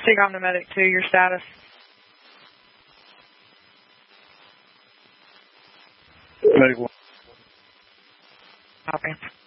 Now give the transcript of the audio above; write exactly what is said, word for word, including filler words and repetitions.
Seacom to Medic two, your status. Medic one. Copy.